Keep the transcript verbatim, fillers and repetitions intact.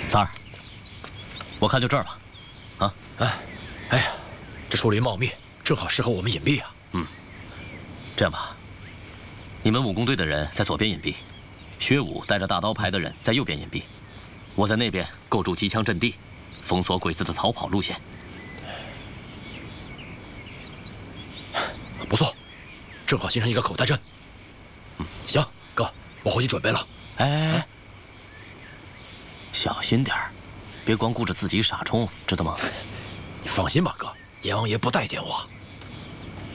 三儿，我看就这儿吧。啊， 哎，哎呀，这树林茂密，正好适合我们隐蔽啊。 嗯，这样吧，你们武工队的人在左边隐蔽，薛武带着大刀牌的人在右边隐蔽，我在那边构筑机枪阵地，封锁鬼子的逃跑路线。 不错，正好形成一个口袋阵。嗯，行，哥，我回去准备了。 哎，小心点儿，别光顾着自己傻冲，知道吗？ 你放心吧，哥，阎王爷不待见我。